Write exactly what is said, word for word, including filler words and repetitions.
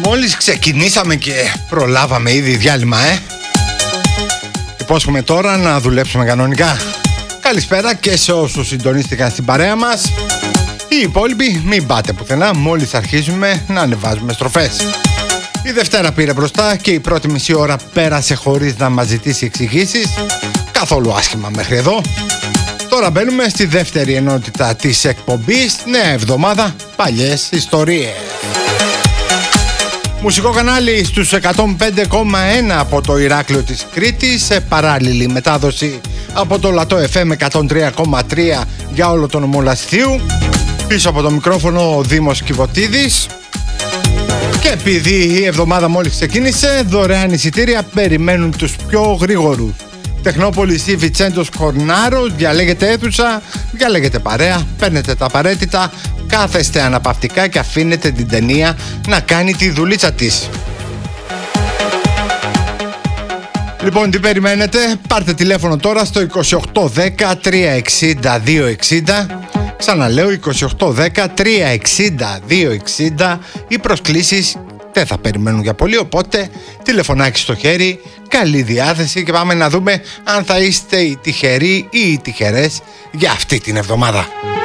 Μόλις ξεκινήσαμε και προλάβαμε ήδη διάλειμμα, ε. Υπόσχομαι τώρα να δουλέψουμε κανονικά. Καλησπέρα και σε όσους συντονίστηκαν στην παρέα μας. Οι υπόλοιποι μην πάτε πουθενά, μόλις αρχίζουμε να ανεβάζουμε στροφές. Η Δευτέρα πήρε μπροστά και η πρώτη μισή ώρα πέρασε χωρίς να μας ζητήσει εξηγήσεις. Καθόλου άσχημα μέχρι εδώ. Τώρα μπαίνουμε στη δεύτερη ενότητα της εκπομπής. Νέα εβδομάδα, παλιές ιστορίες. Μουσικό κανάλι στους εκατόν πέντε κόμμα ένα από το Ηράκλειο της Κρήτης, σε παράλληλη μετάδοση από το Λατό εφ εμ εκατόν τρία κόμμα τρία για όλο τον νομό Λασθίου. Πίσω από το μικρόφωνο ο Δήμος Κιβωτίδης. Και επειδή η εβδομάδα μόλις ξεκίνησε, δωρεάν εισιτήρια περιμένουν τους πιο γρήγορους. Τεχνόπολης ή Βιτσέντος Κορνάρος, διαλέγετε αίθουσα, διαλέγετε παρέα, παίρνετε τα απαραίτητα, κάθεστε αναπαυτικά και αφήνετε την ταινία να κάνει τη δουλίτσα της. Λοιπόν, τι περιμένετε? Πάρτε τηλέφωνο τώρα στο είκοσι οκτώ δέκα τριακόσια εξήντα δύο εξήντα. Ξαναλέω, είκοσι οκτώ δέκα τριακόσια εξήντα δύο εξήντα. Οι προσκλήσεις δεν θα περιμένουν για πολύ, οπότε τηλεφωνάκι στο χέρι, καλή διάθεση και πάμε να δούμε αν θα είστε οι τυχεροί ή οι τυχερές για αυτή την εβδομάδα.